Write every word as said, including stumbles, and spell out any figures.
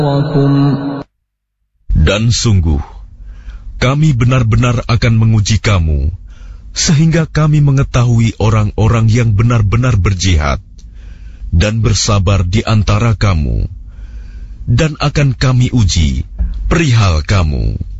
Dan sungguh, kami benar-benar akan menguji kamu, sehingga kami mengetahui orang-orang yang benar-benar berjihad dan bersabar di antara kamu, dan akan kami uji perihal kamu.